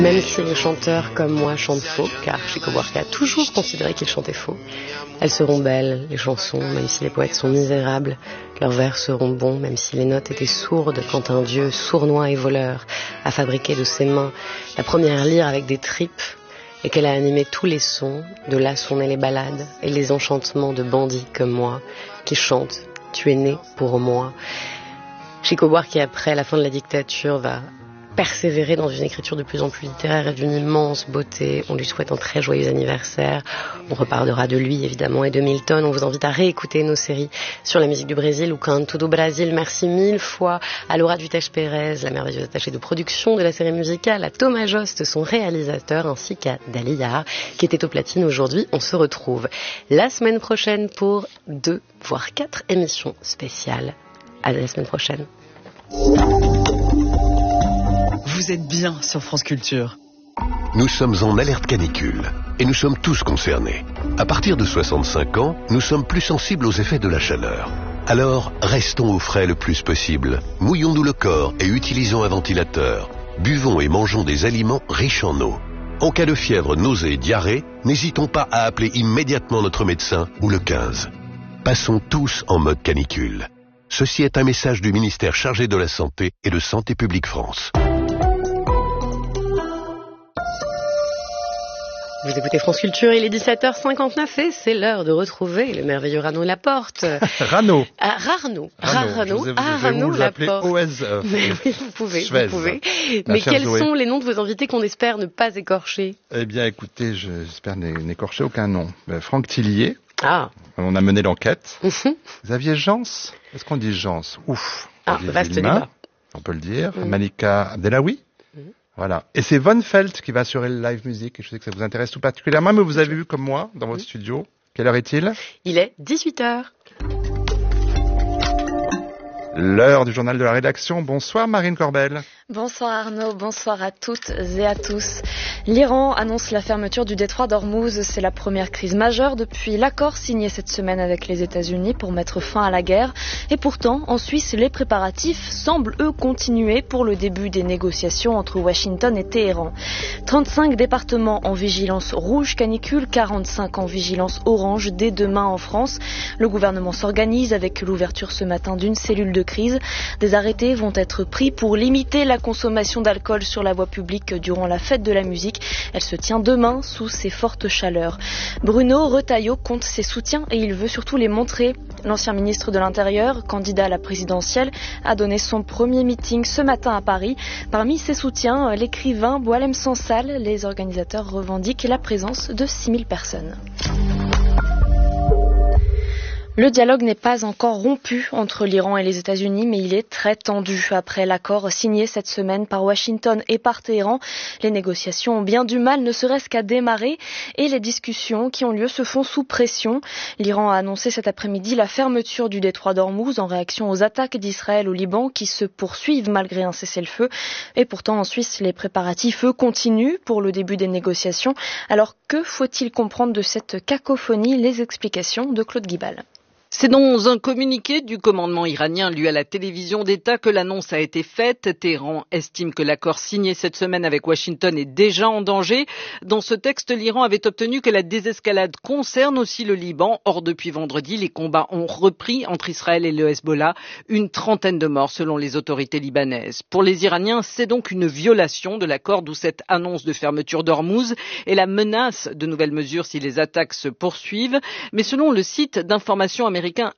Même si les chanteurs comme moi chantent faux, car Chico Buarque a toujours considéré qu'il chantait faux, elles seront belles, les chansons, même si les poètes sont misérables. Leurs vers seront bons, même si les notes étaient sourdes, quand un dieu sournois et voleur a fabriqué de ses mains la première lyre avec des tripes, et qu'elle a animé tous les sons. De là sont nées les ballades et les enchantements de bandits comme moi, qui chantent « Tu es né pour moi ». Chico Buarque, après la fin de la dictature, va persévérer dans une écriture de plus en plus littéraire et d'une immense beauté. On lui souhaite un très joyeux anniversaire. On reparlera de lui, évidemment, et de Milton. On vous invite à réécouter nos séries sur la musique du Brésil ou Canto do Brasil. Merci mille fois à Laura Dutèche-Pérez, la merveilleuse attachée de production de la série musicale, à Thomas Jost, son réalisateur, ainsi qu'à Daliyar, qui était au platine aujourd'hui. On se retrouve la semaine prochaine pour 2, voire 4 émissions spéciales. À la semaine prochaine. Vous êtes bien sur France Culture. Nous sommes en alerte canicule et nous sommes tous concernés. À partir de 65 ans, nous sommes plus sensibles aux effets de la chaleur. Alors, restons au frais le plus possible. Mouillons-nous le corps et utilisons un ventilateur. Buvons et mangeons des aliments riches en eau. En cas de fièvre, nausée et diarrhée, n'hésitons pas à appeler immédiatement notre médecin ou le 15. Passons tous en mode canicule. Ceci est un message du ministère chargé de la Santé et de Santé publique France. Vous écoutez France Culture, il est 17h59 et c'est l'heure de retrouver le merveilleux Rano Laporte. Rano. Rarno. Rano Laporte. Mais oui, vous pouvez. Mais quels sont les noms de vos invités qu'on espère ne pas écorcher? Eh bien, écoutez, j'espère n'écorcher aucun nom. Franck Tillier. Ah. On a mené l'enquête. Xavier Jans. Est-ce qu'on dit Jans? Ouf. Vaste débat. On peut le dire. Malika Abdelawi. Voilà. Et c'est Von Felt qui va assurer le live music. Et je sais que ça vous intéresse tout particulièrement, mais vous avez vu comme moi dans votre studio. Quelle heure est-il? Il est 18h. L'heure du journal de la rédaction. Bonsoir Marine Corbel. Bonsoir Arnaud, bonsoir à toutes et à tous. L'Iran annonce la fermeture du détroit d'Ormuz. C'est la première crise majeure depuis l'accord signé cette semaine avec les États-Unis pour mettre fin à la guerre. Et pourtant, en Suisse, les préparatifs semblent, eux, continuer pour le début des négociations entre Washington et Téhéran. 35 départements en vigilance rouge canicule, 45 en vigilance orange dès demain en France. Le gouvernement s'organise avec l'ouverture ce matin d'une cellule de crise. Des arrêtés vont être pris pour limiter la consommation d'alcool sur la voie publique durant la fête de la musique. Elle se tient demain sous ces fortes chaleurs. Bruno Retailleau compte ses soutiens et il veut surtout les montrer. L'ancien ministre de l'Intérieur, candidat à la présidentielle, a donné son premier meeting ce matin à Paris. Parmi ses soutiens, l'écrivain Boualem Sansal. Les organisateurs revendiquent la présence de 6000 personnes. Le dialogue n'est pas encore rompu entre l'Iran et les États-Unis, mais il est très tendu. Après l'accord signé cette semaine par Washington et par Téhéran, les négociations ont bien du mal, ne serait-ce qu'à démarrer, et les discussions qui ont lieu se font sous pression. L'Iran a annoncé cet après-midi la fermeture du détroit d'Ormuz en réaction aux attaques d'Israël au Liban qui se poursuivent malgré un cessez-le-feu. Et pourtant, en Suisse, les préparatifs, eux, continuent pour le début des négociations. Alors, que faut-il comprendre de cette cacophonie? Les explications de Claude Guibal. C'est dans un communiqué du commandement iranien lu à la télévision d'État que l'annonce a été faite. Téhéran estime que l'accord signé cette semaine avec Washington est déjà en danger. Dans ce texte, l'Iran avait obtenu que la désescalade concerne aussi le Liban. Or, depuis vendredi, les combats ont repris entre Israël et le Hezbollah. Une trentaine de morts selon les autorités libanaises. Pour les Iraniens, c'est donc une violation de l'accord, d'où cette annonce de fermeture d'Ormuz et la menace de nouvelles mesures si les attaques se poursuivent. Mais selon le site d'information américain